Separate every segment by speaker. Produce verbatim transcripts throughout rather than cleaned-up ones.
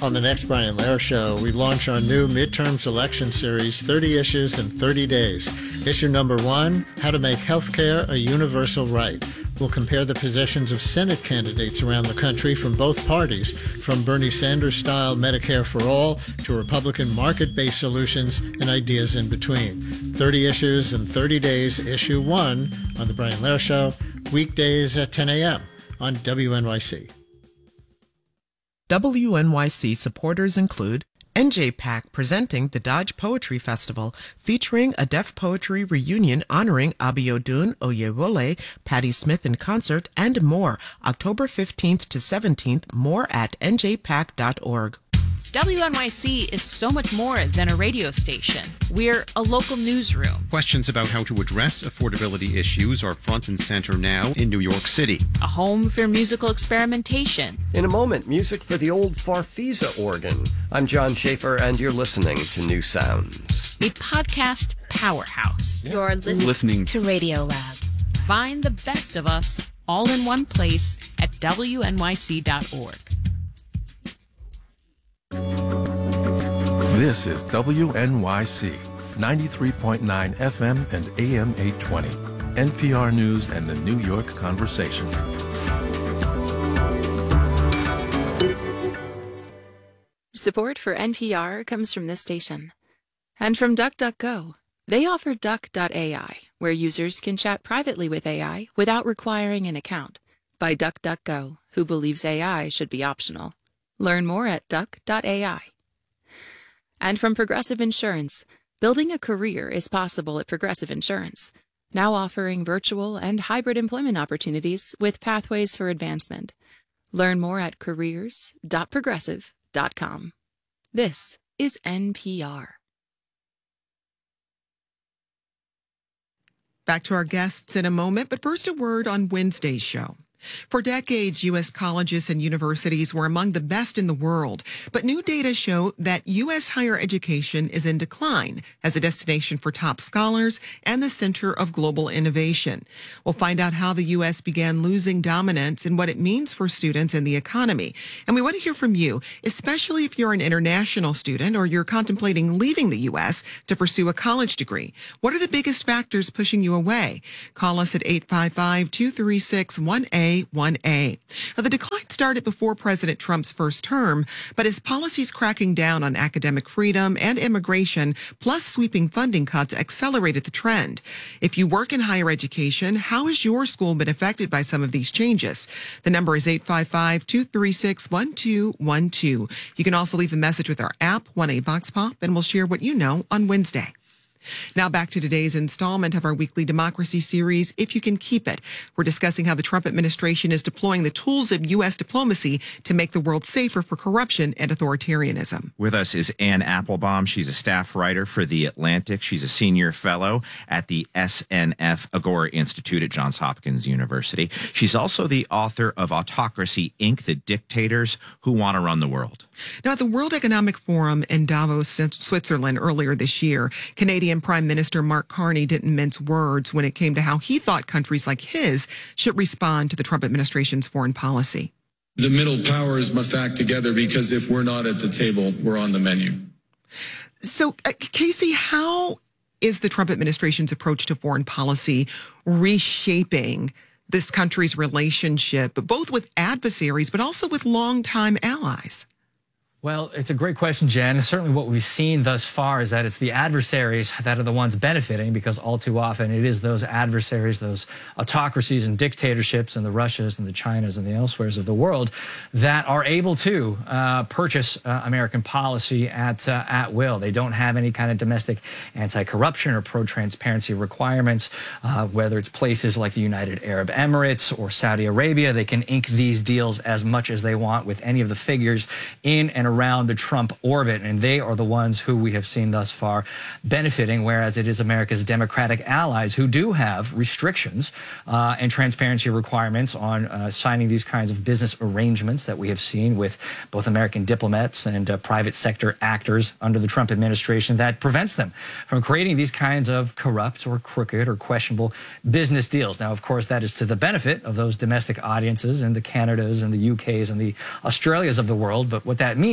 Speaker 1: On the next Brian Lehrer Show, we launch our new midterm selection series, thirty Issues in thirty days. Issue number one, How to Make Healthcare a Universal Right. We'll compare the positions of Senate candidates around the country from both parties, from Bernie Sanders-style Medicare for All to Republican market-based solutions and ideas in between. thirty Issues in thirty days, Issue one on The Brian Lehrer Show, weekdays at ten a.m. on W N Y C.
Speaker 2: W N Y C supporters include N J PAC presenting the Dodge Poetry Festival, featuring a deaf poetry reunion honoring Abiodun Oyewole, Patti Smith in concert, and more. October fifteenth to seventeenth. More at N J pac dot org.
Speaker 3: W N Y C is so much more than a radio station. We're a local newsroom.
Speaker 4: Questions about how to address affordability issues are front and center now in New York City.
Speaker 3: A home for musical experimentation.
Speaker 5: In a moment, music for the old Farfisa organ. I'm John Schaefer, and you're listening to New Sounds.
Speaker 3: A podcast powerhouse.
Speaker 6: You're listening, listening to Radio Lab.
Speaker 3: Find the best of us all in one place at W N Y C dot org.
Speaker 7: This is W N Y C, ninety-three point nine F M and A M eight twenty, N P R News and the New York Conversation.
Speaker 8: Support for N P R comes from this station. And from DuckDuckGo. They offer duck dot A I, where users can chat privately with A I without requiring an account. By DuckDuckGo, who believes A I should be optional. Learn more at duck dot A I. And from Progressive Insurance, building a career is possible at Progressive Insurance, now offering virtual and hybrid employment opportunities with pathways for advancement. Learn more at careers dot progressive dot com. This is N P R.
Speaker 2: Back to our guests in a moment, but first a word on Wednesday's show. For decades, U S colleges and universities were among the best in the world, but new data show that U S higher education is in decline as a destination for top scholars and the center of global innovation. We'll find out how the U S began losing dominance and what it means for students and the economy. And we want to hear from you, especially if you're an international student or you're contemplating leaving the U S to pursue a college degree. What are the biggest factors pushing you away? Call us at eight five five, two three six, one A one A. Now, the decline started before President Trump's first term, but his policies cracking down on academic freedom and immigration, plus sweeping funding cuts, accelerated the trend. If you work in higher education, how has your school been affected by some of these changes? The number is eight five five, two three six, one two one two. You can also leave a message with our app, one A Vox Pop, and we'll share what you know on Wednesday. Now back to today's installment of our weekly democracy series, If You Can Keep It. We're discussing how the Trump administration is deploying the tools of U S diplomacy to make the world safer for corruption and authoritarianism.
Speaker 9: With us is Anne Applebaum. She's a staff writer for The Atlantic. She's a senior fellow at the S N F Agora Institute at Johns Hopkins University. She's also the author of Autocracy, Incorporated, The Dictators Who Want to Run the World.
Speaker 2: Now, at the World Economic Forum in Davos, Switzerland earlier this year, Canadian Prime Minister Mark Carney didn't mince words when it came to how he thought countries like his should respond to the Trump administration's foreign policy.
Speaker 10: The middle powers must act together because if we're not at the table, we're on the menu.
Speaker 2: So, uh, Casey, how is the Trump administration's approach to foreign policy reshaping this country's relationship, both with adversaries, but also with longtime allies?
Speaker 11: Well, it's a great question, Jen. Certainly what we've seen thus far is that it's the adversaries that are the ones benefiting, because all too often it is those adversaries, those autocracies and dictatorships and the Russias and the Chinas and the elsewheres of the world that are able to uh, purchase uh, American policy at, uh, at will. They don't have any kind of domestic anti-corruption or pro-transparency requirements, uh, whether it's places like the United Arab Emirates or Saudi Arabia. They can ink these deals as much as they want with any of the figures in and around the Trump orbit, and they are the ones who we have seen thus far benefiting, whereas it is America's Democratic allies who do have restrictions uh, and transparency requirements on uh, signing these kinds of business arrangements that we have seen with both American diplomats and uh, private sector actors under the Trump administration that prevents them from creating these kinds of corrupt or crooked or questionable business deals. Now, of course, that is to the benefit of those domestic audiences and the Canadas and the U Ks and the Australias of the world, but what that means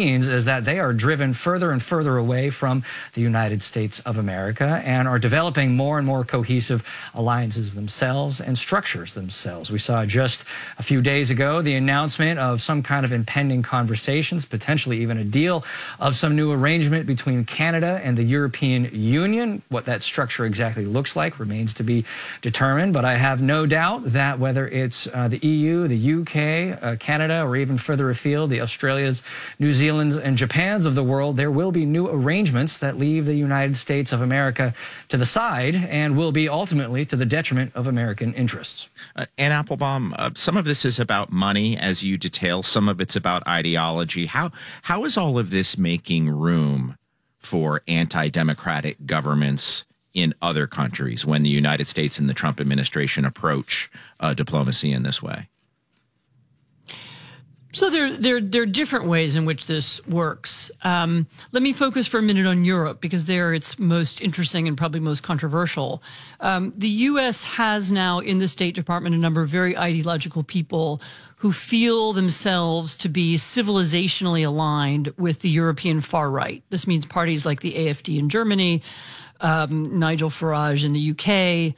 Speaker 11: means is that they are driven further and further away from the United States of America and are developing more and more cohesive alliances themselves and structures themselves. We saw just a few days ago the announcement of some kind of impending conversations, potentially even a deal of some new arrangement between Canada and the European Union. What that structure exactly looks like remains to be determined, but I have no doubt that whether it's uh, the E U, the U K, uh, Canada, or even further afield, the Australias, New Zealands, and Japans of the world, there will be new arrangements that leave the United States of America to the side and will be ultimately to the detriment of American interests.
Speaker 9: Uh, Anne Applebaum, uh, some of this is about money, as you detail. Some of it's about ideology. How how is all of this making room for anti-democratic governments in other countries when the United States and the Trump administration approach uh, diplomacy in this way?
Speaker 12: So there, there, there are different ways in which this works. Um, let me focus for a minute on Europe, because there it's most interesting and probably most controversial. Um, the U S has now in the State Department a number of very ideological people who feel themselves to be civilizationally aligned with the European far right. This means parties like the A F D in Germany, um, Nigel Farage in the U K,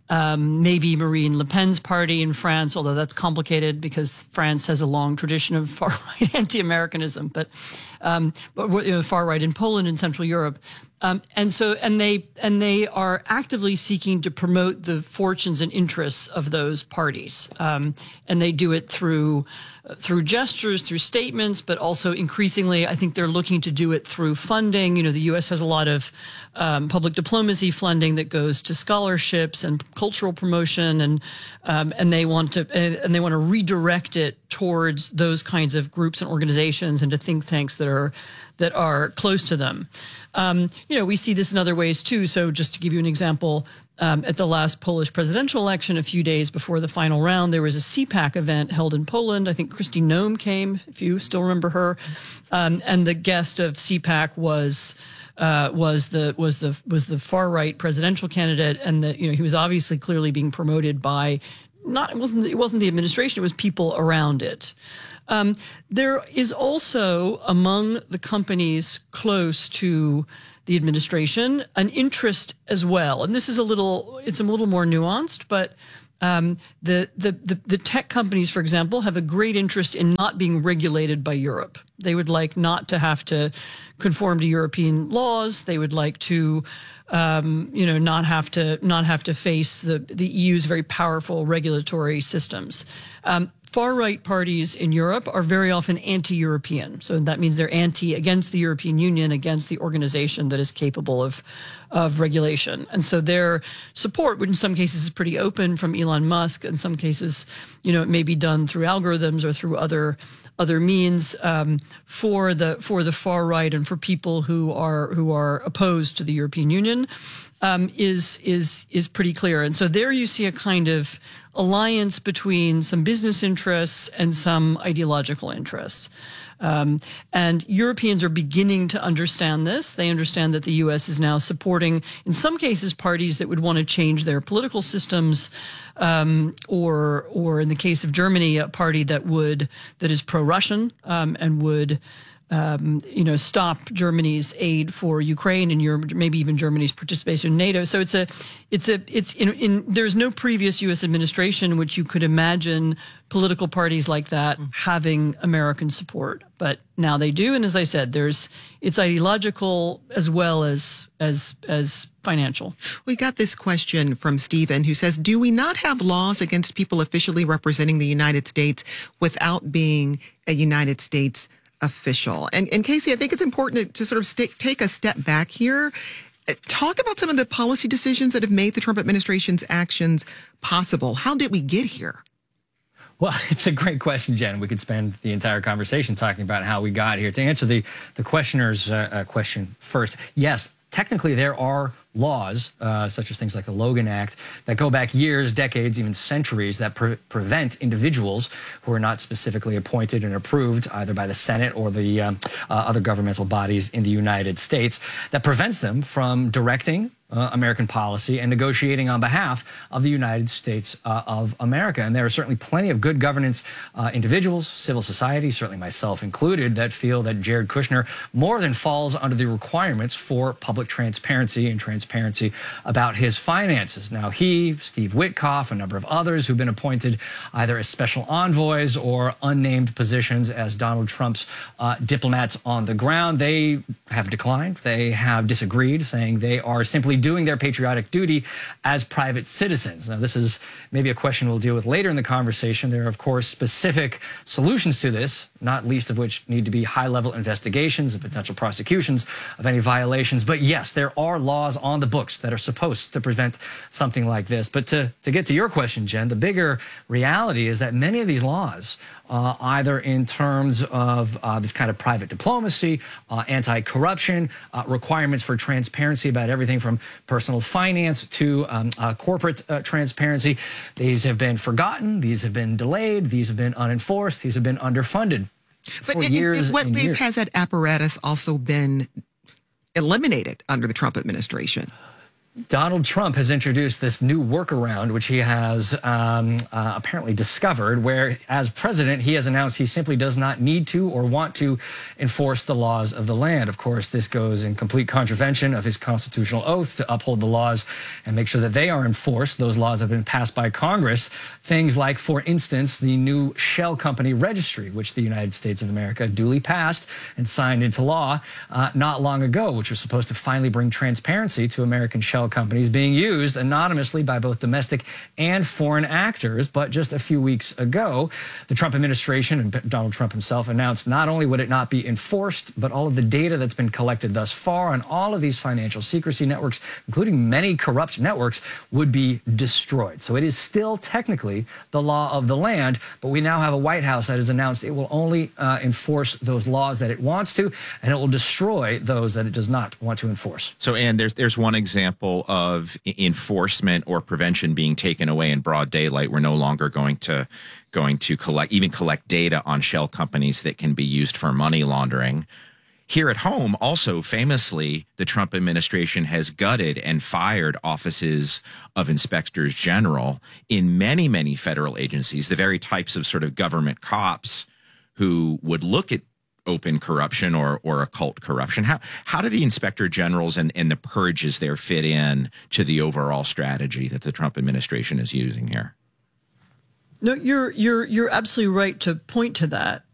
Speaker 12: Um, maybe Marine Le Pen's party in France, although that's complicated because France has a long tradition of far-right anti-Americanism, but, um, but you know, far-right in Poland and Central Europe. Um, and so, and they, and they are actively seeking to promote the fortunes and interests of those parties. Um, and they do it through, uh, through gestures, through statements, but also increasingly, I think they're looking to do it through funding. You know, the U S has a lot of, um, public diplomacy funding that goes to scholarships and cultural promotion, and, um, and they want to, and they want to redirect it towards those kinds of groups and organizations and to think tanks that are, that are close to them. Um, you know, we see this in other ways too. So just to give you an example, um, at the last Polish presidential election, a few days before the final round, there was a C PAC event held in Poland. I think Kristi Noem came, if you still remember her. Um, and the guest of C PAC was, uh, was the, was the, was the far right presidential candidate. And that, you know, he was obviously clearly being promoted by not, it wasn't, it wasn't the administration, it was people around it. Um, there is also among the companies close to the administration an interest as well, and this is a little, it's a little more nuanced, but um, the, the, the, the tech companies, for example, have a great interest in not being regulated by Europe. They would like not to have to conform to European laws. They would like to Um, you know, not have to not have to face the the E U's very powerful regulatory systems. Um, far-right parties in Europe are very often anti-European, so that means they're anti against the European Union, against the organization that is capable of of regulation. And so their support, which in some cases is pretty open from Elon Musk, in some cases, you know, it may be done through algorithms or through other other means um, for the for the far right and for people who are who are opposed to the European Union um, is is is pretty clear. And so there you see a kind of alliance between some business interests and some ideological interests. Um, and Europeans are beginning to understand this. They understand that the U S is now supporting, in some cases, parties that would want to change their political systems, um, or, or in the case of Germany, a party that would that is pro-Russian um, and would, um, you know, stop Germany's aid for Ukraine and Europe, maybe even Germany's participation in NATO. So it's a, it's a, it's in, in. There's no previous U S administration in which you could imagine political parties like that having American support, but now they do. And as I said, there's it's ideological as well as as as financial.
Speaker 2: We got this question from Stephen, who says, do we not have laws against people officially representing the United States without being a United States official? And, and Casey, I think it's important to, to sort of st- take a step back here. Talk about some of the policy decisions that have made the Trump administration's actions possible. How did we get here?
Speaker 11: Well, it's a great question, Jen. We could spend the entire conversation talking about how we got here. To answer the, the questioner's uh, uh, question first, yes, technically there are laws, uh, such as things like the Logan Act, that go back years, decades, even centuries, that pre prevent individuals who are not specifically appointed and approved either by the Senate or the um, uh, other governmental bodies in the United States, that prevents them from directing Uh, American policy and negotiating on behalf of the United States uh, of America. And there are certainly plenty of good governance uh, individuals, civil society, certainly myself included, that feel that Jared Kushner more than falls under the requirements for public transparency and transparency about his finances. Now, he, Steve Witkoff, a number of others who've been appointed either as special envoys or unnamed positions as Donald Trump's uh, diplomats on the ground, they have declined. They have disagreed, saying they are simply doing their patriotic duty as private citizens. Now, this is maybe a question we'll deal with later in the conversation. There are, of course, specific solutions to this, not least of which need to be high-level investigations and potential prosecutions of any violations. But yes, there are laws on the books that are supposed to prevent something like this. But to, to get to your question, Jen, the bigger reality is that many of these laws, uh, either in terms of uh, this kind of private diplomacy, uh, anti-corruption, uh, requirements for transparency about everything from personal finance to um, uh, corporate uh, transparency, these have been forgotten, these have been delayed, these have been unenforced, these have been underfunded.
Speaker 2: But
Speaker 11: for
Speaker 2: in,
Speaker 11: years
Speaker 2: in what
Speaker 11: and
Speaker 2: ways
Speaker 11: years.
Speaker 2: has that apparatus also been eliminated under the Trump administration?
Speaker 11: Donald Trump has introduced this new workaround, which he has um, uh, apparently discovered, where as president, he has announced he simply does not need to or want to enforce the laws of the land. Of course, this goes in complete contravention of his constitutional oath to uphold the laws and make sure that they are enforced. Those laws have been passed by Congress. Things like, for instance, the new shell company registry, which the United States of America duly passed and signed into law uh, not long ago, which was supposed to finally bring transparency to American shell companies being used anonymously by both domestic and foreign actors. But just a few weeks ago, the Trump administration and Donald Trump himself announced not only would it not be enforced, but all of the data that's been collected thus far on all of these financial secrecy networks, including many corrupt networks, would be destroyed. So it is still technically the law of the land, but we now have a White House that has announced it will only uh, enforce those laws that it wants to, and it will destroy those that it does not want to enforce.
Speaker 9: So, Ann, there's, there's one example of enforcement or prevention being taken away in broad daylight. We're no longer going to going to collect even collect data on shell companies that can be used for money laundering. Here at home, also famously, the Trump administration has gutted and fired offices of inspectors general in many, many federal agencies, the very types of sort of government cops who would look at open corruption or or occult corruption. How how do the inspector generals and, and the purges there fit in to the overall strategy that the Trump administration is using here?
Speaker 12: No, you're you're you're absolutely right to point to that.